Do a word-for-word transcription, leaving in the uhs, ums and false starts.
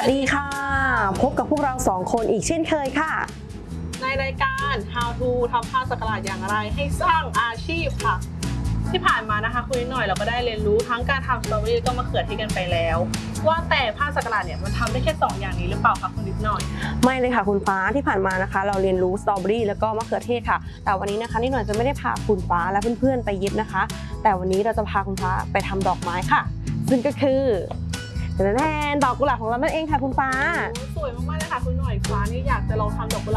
วัสดีค่ะพบกับพวกเราสองคนอีกเช่นเคยค่ะในรายการ How to ทำผ้าสักหลาดอย่างไรให้สร้างอาชีพค่ะที่ผ่านมานะคะคุยหน่อยเราก็ได้เรียนรู้ทั้งการทำสตรอเบอรี่แล้วก็มะเขือเทศกันไปแล้วว่าแต่ผ้าสักหลาดเนี่ยมันทำได้แค่สองอย่างนี้หรือเปล่าคะคุณนิดหน่อยไม่เลยค่ะคุณฟ้าที่ผ่านมานะคะเราเรียนรู้สตรอเบอรี่แล้วก็มะเขือเทศค่ะแต่วันนี้นะคะนิดหน่อยจะไม่ได้พาคุณฟ้าและเพื่อนๆไปเย็บนะคะแต่วันนี้เราจะพาคุณฟ้าไปทำดอกไม้ค่ะซึ่งก็คือแทนดอกกุหลาบของเรานั่นเองค่ะคุณฟ้าสวยมากๆเลยค่ะคุณหน่อยฟ้านี่อยากจะลองทำดอกกุหลาบ